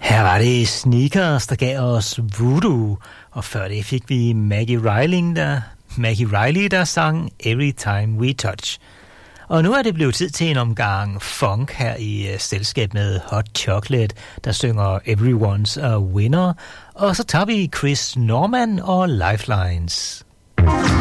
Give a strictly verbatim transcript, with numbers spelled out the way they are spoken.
Her var det Sneakers, der gav os Voodoo, og før det fik vi Maggie Riley, der, Maggie Riley, der sang Every Time We Touch. Og nu er det blevet tid til en omgang funk her i uh, selskab med Hot Chocolate, der synger Everyone's a Winner. Og så tager vi Chris Norman og Lifelines.